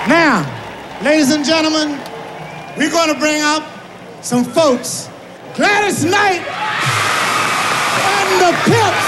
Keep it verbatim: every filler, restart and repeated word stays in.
Now, ladies and gentlemen, we're going to bring up some folks. Gladys Knight and the Pips.